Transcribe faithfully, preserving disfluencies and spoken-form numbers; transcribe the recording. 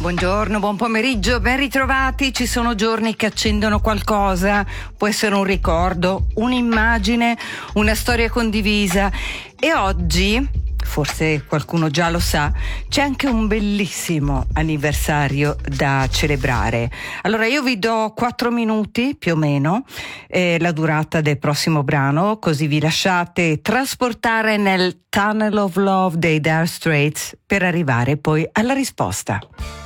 Buongiorno, buon pomeriggio, ben ritrovati. Ci sono giorni che accendono qualcosa, può essere un ricordo, un'immagine, una storia condivisa. E oggi, forse qualcuno già lo sa, c'è anche un bellissimo anniversario da celebrare. Allora io vi do quattro minuti più o meno, eh, la durata del prossimo brano, così vi lasciate trasportare nel Tunnel of Love dei Dire Straits per arrivare poi alla risposta.